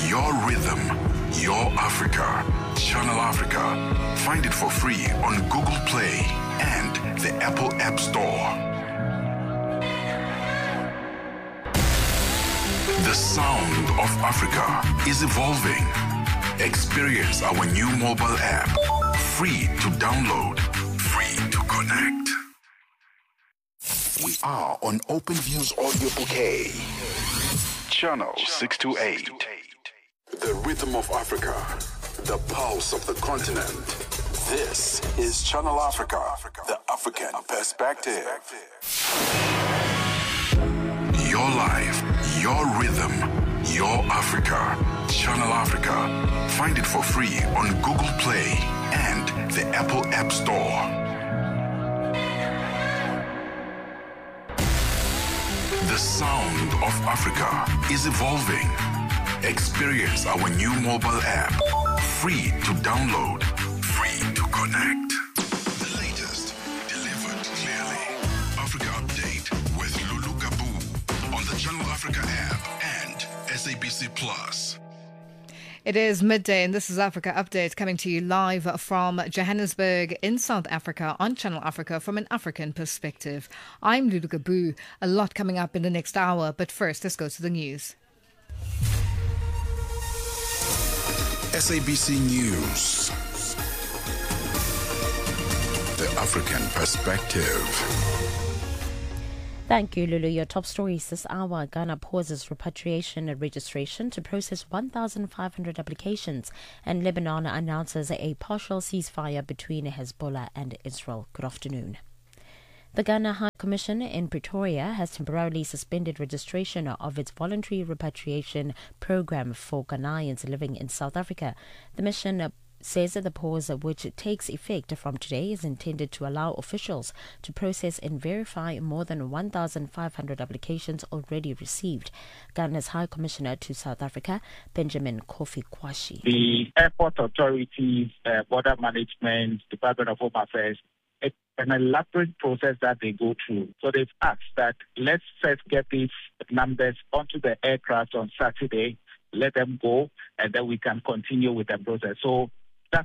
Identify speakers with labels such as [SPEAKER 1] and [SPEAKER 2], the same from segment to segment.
[SPEAKER 1] your rhythm, your Africa. Channel Africa. Find it for free on Google Play and the Apple App Store. The sound of Africa is evolving. Experience our new mobile app. Free to download, free to connect. We are on OpenView's audio bouquet. Channel 628. The rhythm of Africa. The pulse of the continent. This is Channel Africa, the African perspective. Your life, your rhythm, your Africa. Channel Africa. Find it for free on Google Play and the Apple App Store. The sound of Africa is evolving. Experience our new mobile app. Free to download, free to connect. The latest, delivered clearly. Africa Update with Lulu Gabu on the Channel Africa app and SABC Plus.
[SPEAKER 2] It is midday and this is Africa Update coming to you live from Johannesburg in South Africa on Channel Africa from an African perspective. I'm Lulu Gabu. A lot coming up in the next hour, but first let's go to the news.
[SPEAKER 1] SABC News. The African perspective.
[SPEAKER 3] Thank you, Lulu. Your top stories this hour. Ghana pauses repatriation and registration to process 1,500 applications, and Lebanon announces a partial ceasefire between Hezbollah and Israel. Good afternoon. The Ghana High Commission in Pretoria has temporarily suspended registration of its voluntary repatriation program for Ghanaians living in South Africa. The mission says that the pause, which takes effect from today, is intended to allow officials to process and verify more than 1,500 applications already received. Ghana's High Commissioner to South Africa, Benjamin Kofi Kwashi.
[SPEAKER 4] The airport authorities, border management, Department of Home Affairs, it's an elaborate process that they go through. So they've asked that let's first get these numbers onto the aircraft on Saturday, let them go, and then we can continue with the process. So that's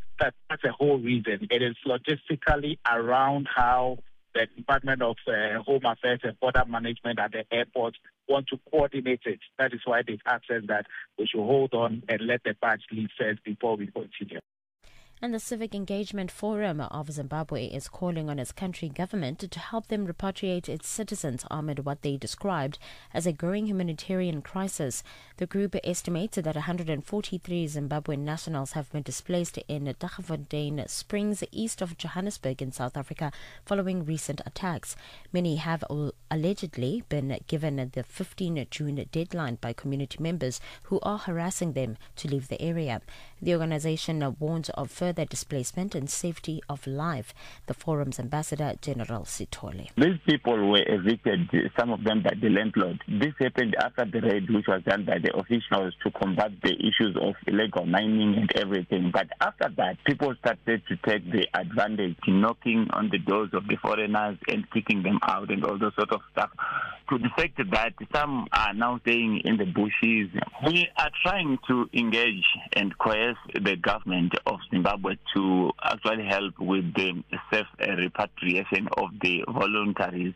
[SPEAKER 4] the whole reason. It is logistically around how the Department of Home Affairs and Border Management at the airport want to coordinate it. That is why they've asked us that we should hold on and let the batch leave first before we continue.
[SPEAKER 3] And the Civic Engagement Forum of Zimbabwe is calling on its country government to help them repatriate its citizens amid what they described as a growing humanitarian crisis. The group estimated that 143 Zimbabwean nationals have been displaced in Daggafontein Springs, east of Johannesburg in South Africa, following recent attacks. Many have allegedly been given the 15 June deadline by community members who are harassing them to leave the area. The organization warns of further displacement and safety of life. The forum's ambassador, General Sithole.
[SPEAKER 5] These people were evicted, some of them by the landlord. This happened after the raid which was done by the officials to combat the issues of illegal mining and everything. But after that, people started to take the advantage, knocking on the doors of the foreigners and kicking them out and all those sort of stuff, to the fact that some are now staying in the bushes. We are trying to engage and coerce the government of Zimbabwe to actually help with the safe repatriation of the voluntaries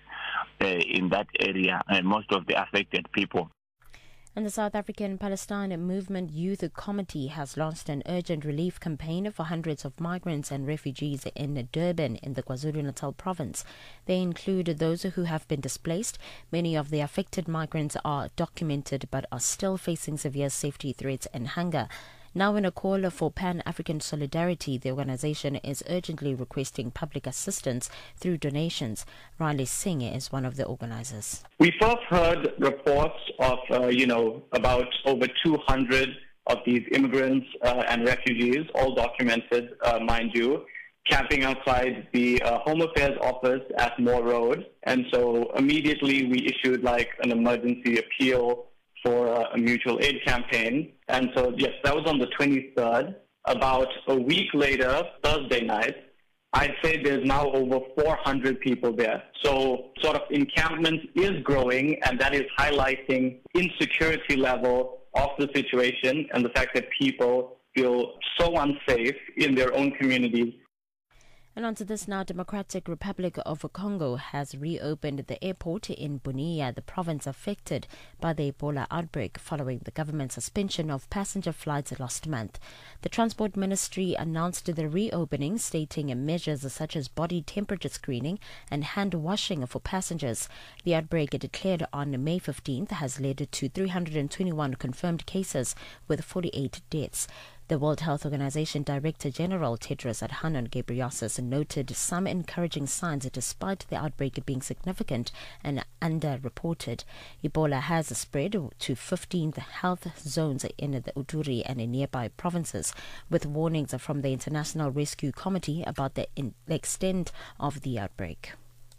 [SPEAKER 5] in that area and most of the affected people.
[SPEAKER 3] And the South African Palestine Movement Youth Committee has launched an urgent relief campaign for hundreds of migrants and refugees in Durban in the KwaZulu-Natal province. They include those who have been displaced. Many of the affected migrants are documented but are still facing severe safety threats and hunger. Now, in a call for Pan-African solidarity, the organization is urgently requesting public assistance through donations. Riley Singh is one of the organizers.
[SPEAKER 6] We first heard reports of, about over 200 of these immigrants and refugees, all documented, mind you, camping outside the Home Affairs office at Moore Road. And so immediately we issued an emergency appeal for a mutual aid campaign. And so, yes, that was on the 23rd. About a week later, Thursday night, I'd say there's now over 400 people there. So sort of encampment is growing, and that is highlighting insecurity level of the situation and the fact that people feel so unsafe in their own communities.
[SPEAKER 3] And on to this now, Democratic Republic of Congo has reopened the airport in Bunia, the province affected by the Ebola outbreak following the government's suspension of passenger flights last month. The Transport Ministry announced the reopening, stating measures such as body temperature screening and hand washing for passengers. The outbreak declared on May 15th has led to 321 confirmed cases with 48 deaths. The World Health Organization Director General Tedros Adhanom Ghebreyesus noted some encouraging signs despite the outbreak being significant and underreported. Ebola has spread to 15 health zones in the Uturi and in nearby provinces, with warnings from the International Rescue Committee about the extent of the outbreak.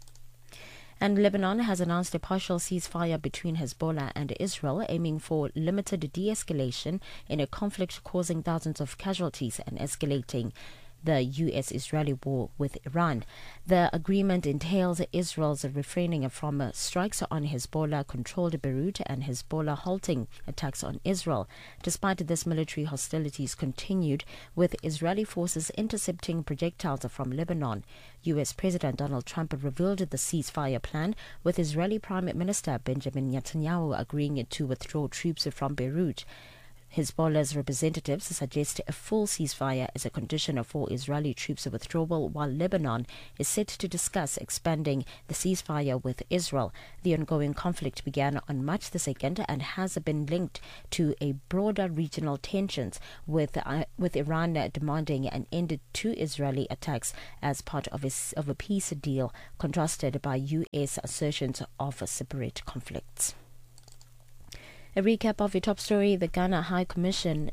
[SPEAKER 3] And Lebanon has announced a partial ceasefire between Hezbollah and Israel, aiming for limited de-escalation in a conflict causing thousands of casualties and escalating the U.S.-Israeli war with Iran. The agreement entails Israel's refraining from strikes on Hezbollah-controlled Beirut and Hezbollah halting attacks on Israel. Despite this, military hostilities continued, with Israeli forces intercepting projectiles from Lebanon. U.S. President Donald Trump revealed the ceasefire plan, with Israeli Prime Minister Benjamin Netanyahu agreeing to withdraw troops from Beirut. Hezbollah's representatives suggest a full ceasefire as a condition for Israeli troops' withdrawal, while Lebanon is set to discuss expanding the ceasefire with Israel. The ongoing conflict began on March the 2nd and has been linked to a broader regional tensions, with Iran demanding an end to Israeli attacks as part of a peace deal, contrasted by U.S. assertions of separate conflicts. A recap of the top story: the Ghana High Commission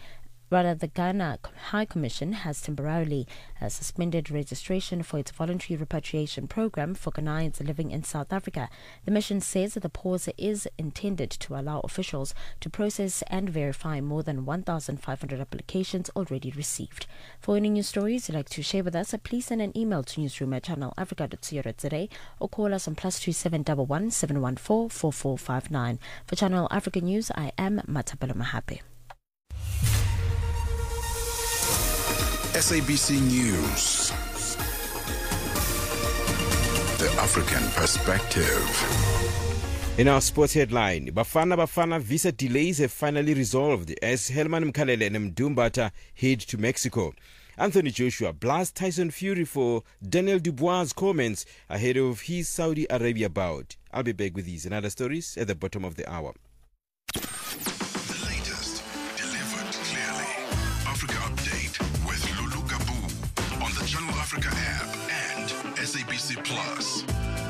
[SPEAKER 3] has temporarily suspended registration for its voluntary repatriation program for Ghanaians living in South Africa. The mission says that the pause is intended to allow officials to process and verify more than 1,500 applications already received. For any news stories you'd like to share with us, please send an email to newsroom@channelafrica.co.za or call us on +2711 714 4459. For Channel Africa News, I am Matabelo Mahape.
[SPEAKER 1] SABC News. The African Perspective.
[SPEAKER 7] In our sports headline, Bafana visa delays have finally resolved as Helman Mkhalele and Mdumbata head to Mexico. Anthony Joshua blasts Tyson Fury for Daniel Dubois' comments ahead of his Saudi Arabia bout. I'll be back with these and other stories at the bottom of the hour.
[SPEAKER 1] The latest, delivered clearly. Africa Update with Lulu Gabu on the Channel Africa app and SABC Plus.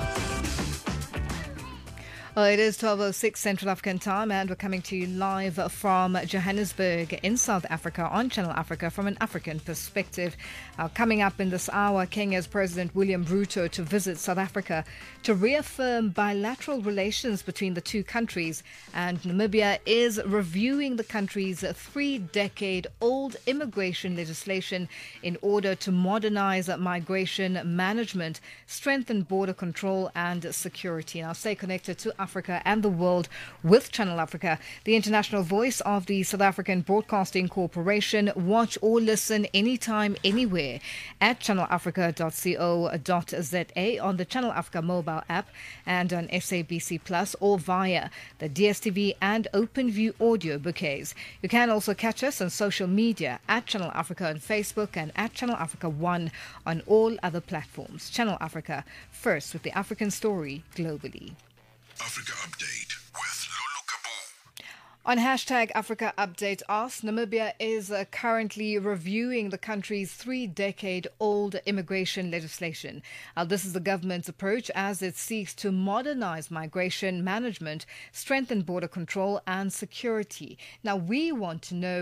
[SPEAKER 2] Well, it is 12:06 Central African time, and we're coming to you live from Johannesburg in South Africa on Channel Africa from an African perspective. Coming up in this hour, Kenya's President William Ruto to visit South Africa to reaffirm bilateral relations between the two countries, and Namibia is reviewing the country's 3-decade-old immigration legislation in order to modernize migration management, strengthen border control and security. Now, stay connected to Africa and the world with Channel Africa, the international voice of the South African Broadcasting Corporation. Watch or listen anytime, anywhere at channelafrica.co.za, on the Channel Africa mobile app and on SABC Plus, or via the DSTV and OpenView audio bouquets. You can also catch us on social media at Channel Africa on Facebook and at Channel Africa 1 on all other platforms. Channel Africa, first with the African story globally.
[SPEAKER 1] Africa Update with Lulu Gabu.
[SPEAKER 2] On hashtag Africa Update Ask, Namibia is currently reviewing the country's 3-decade-old immigration legislation. This is the government's approach as it seeks to modernize migration management, strengthen border control and security. Now, we want to know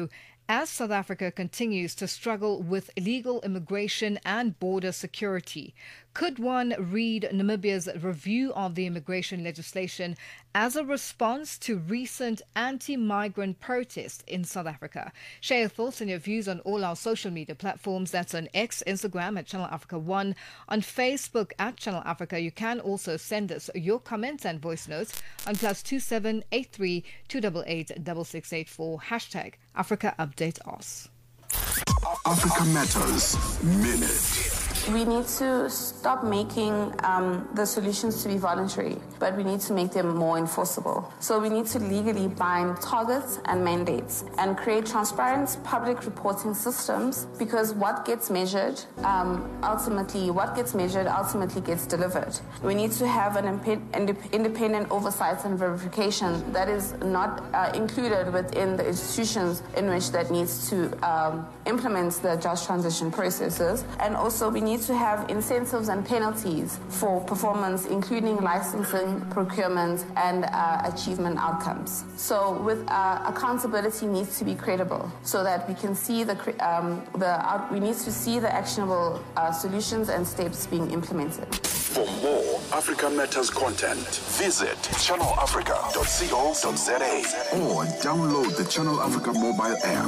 [SPEAKER 2] as South Africa continues to struggle with illegal immigration and border security. Could one read Namibia's review of the immigration legislation as a response to recent anti-migrant protests in South Africa? Share your thoughts and your views on all our social media platforms. That's on X, Instagram at Channel Africa 1, on Facebook at Channel Africa. You can also send us your comments and voice notes on +27 83 288 6684 hashtag Africa Update Us.
[SPEAKER 1] Africa Matters Minute.
[SPEAKER 8] We need to stop making the solutions to be voluntary, but we need to make them more enforceable. So we need to legally bind targets and mandates and create transparent public reporting systems, because what gets measured ultimately gets delivered. We need to have an independent oversight and verification that is not included within the institutions in which that needs to implement the just transition processes. And also we need to have incentives and penalties for performance, including licensing, procurement, and achievement outcomes. So with accountability needs to be credible, so that we can see we need to see the actionable solutions and steps being implemented.
[SPEAKER 1] For more Africa Matters content, visit channelafrica.co.za or download the Channel Africa mobile app.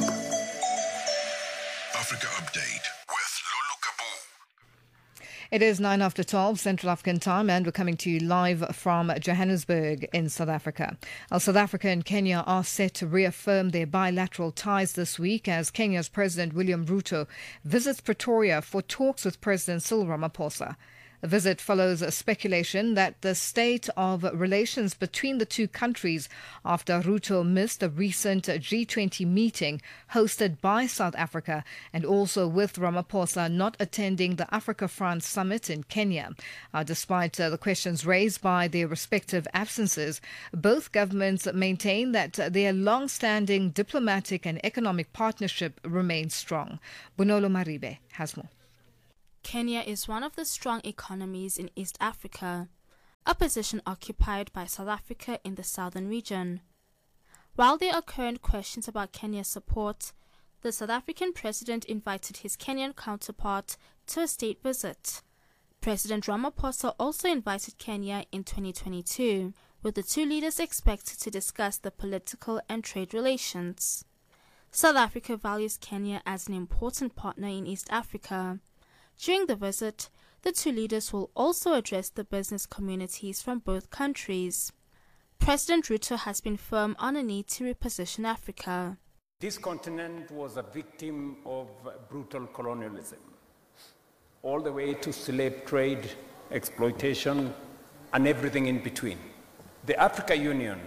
[SPEAKER 1] Africa Update with Lulu Kabu.
[SPEAKER 2] It is 9 after 12 Central African time, and we're coming to you live from Johannesburg in South Africa. South Africa and Kenya are set to reaffirm their bilateral ties this week as Kenya's President William Ruto visits Pretoria for talks with President Cyril Ramaphosa. The visit follows a speculation that the state of relations between the two countries after Ruto missed a recent G20 meeting hosted by South Africa, and also with Ramaphosa not attending the Africa France summit in Kenya. Despite the questions raised by their respective absences, both governments maintain that their long-standing diplomatic and economic partnership remains strong. Bonolo Maribe has more.
[SPEAKER 9] Kenya is one of the strong economies in East Africa, a position occupied by South Africa in the southern region. While there are current questions about Kenya's support, the South African president invited his Kenyan counterpart to a state visit. President Ramaphosa also invited Kenya in 2022, with the two leaders expected to discuss the political and trade relations. South Africa values Kenya as an important partner in East Africa. During the visit, the two leaders will also address the business communities from both countries. President Ruto has been firm on a need to reposition Africa.
[SPEAKER 10] This continent was a victim of brutal colonialism, all the way to slave trade, exploitation, and everything in between. The African Union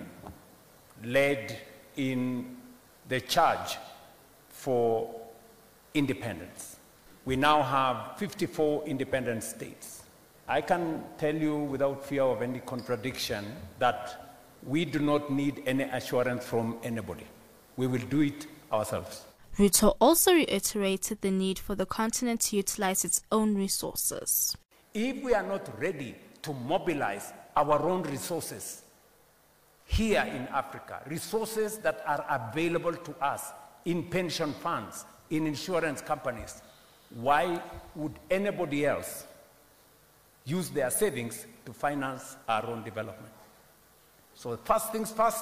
[SPEAKER 10] led in the charge for independence. We now have 54 independent states. I can tell you without fear of any contradiction that we do not need any assurance from anybody. We will do it ourselves.
[SPEAKER 9] Ruto also reiterated the need for the continent to utilize its own resources.
[SPEAKER 10] If we are not ready to mobilize our own resources here in Africa, resources that are available to us in pension funds, in insurance companies, why would anybody else use their savings to finance our own development? So first things first,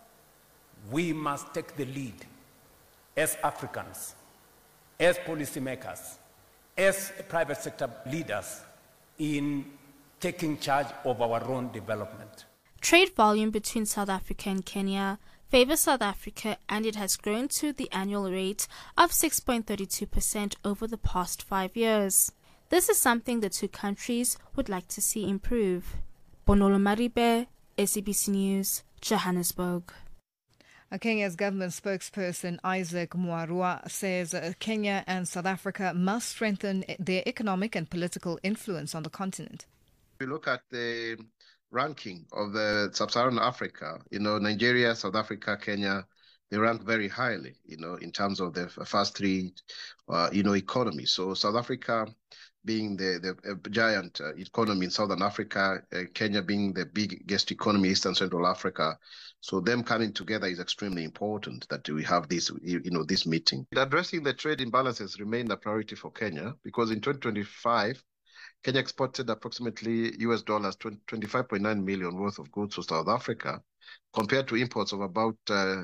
[SPEAKER 10] we must take the lead as Africans, as policymakers, as private sector leaders in taking charge of our own development.
[SPEAKER 9] Trade volume between South Africa and Kenya favors South Africa, and it has grown to the annual rate of 6.32% over the past 5 years. This is something the two countries would like to see improve. Bonolo Maribe, SABC News, Johannesburg.
[SPEAKER 2] Kenya's government spokesperson Isaac Mwarua says Kenya and South Africa must strengthen their economic and political influence on the continent.
[SPEAKER 11] If you look at the ranking of the sub-Saharan Africa, Nigeria, South Africa, Kenya, they rank very highly, in terms of the first three, economies. So South Africa being the giant economy in Southern Africa, Kenya being the biggest economy in Eastern Central Africa. So them coming together is extremely important that we have this, this meeting. Addressing the trade imbalances remained a priority for Kenya because in 2025, Kenya exported approximately US dollars 25.9 million worth of goods to South Africa, compared to imports of about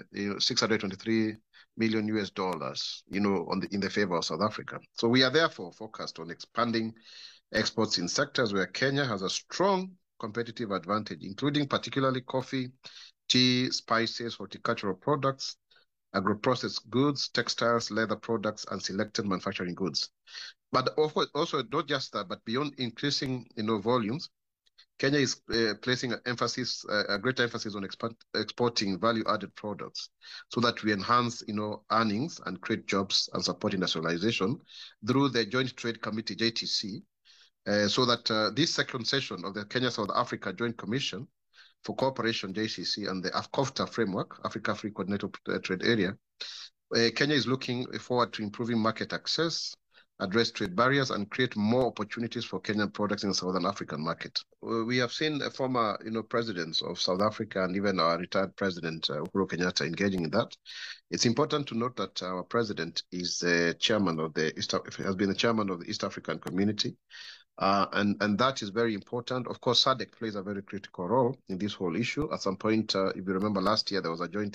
[SPEAKER 11] 623 million US dollars, in the favor of South Africa. So we are therefore focused on expanding exports in sectors where Kenya has a strong competitive advantage, including particularly coffee, tea, spices, horticultural products, agro-processed goods, textiles, leather products, and selected manufacturing goods. But also not just that, but beyond increasing, volumes, Kenya is placing a great emphasis on exporting value-added products so that we enhance, earnings and create jobs and support industrialization through the Joint Trade Committee, JTC, so that this second session of the Kenya-South Africa Joint Commission for Cooperation, JCC, and the AfCOFTA framework, Africa Free Coordinated Trade Area, Kenya is looking forward to improving market access, address trade barriers, and create more opportunities for Kenyan products in the Southern African market. We have seen former, presidents of South Africa and even our retired president, Uhuru Kenyatta, engaging in that. It's important to note that our president is chairman of has been the chairman of the East African Community. And that is very important. Of course, SADC plays a very critical role in this whole issue. At some point, if you remember last year, there was a joint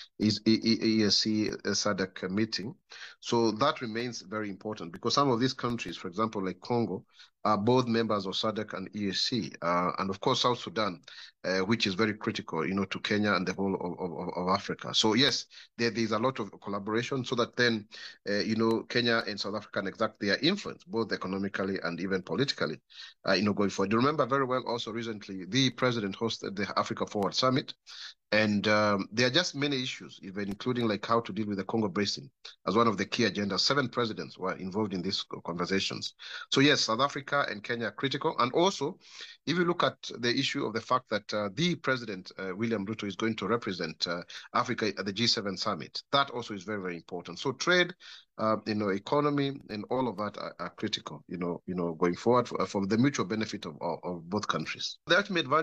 [SPEAKER 11] EAC SADC meeting. So that remains very important because some of these countries, for example, like Congo, are both members of SADC and EAC. And of course, South Sudan, which is very critical, to Kenya and the whole of Africa. So yes, there's a lot of collaboration so that then, Kenya and South Africa can exert their influence, both economically and even politically, going forward. You remember very well also recently, the president hosted the Africa Forward Summit. And there are just many issues, even including like how to deal with the Congo Basin as one of the key agendas. 7 presidents were involved in these conversations. So yes, South Africa and Kenya are critical. And also, if you look at the issue of the fact that the president, William Ruto, is going to represent Africa at the G7 summit, that also is very, very important. So trade, economy, and all of that are critical, going forward for the mutual benefit of both countries. The ultimate value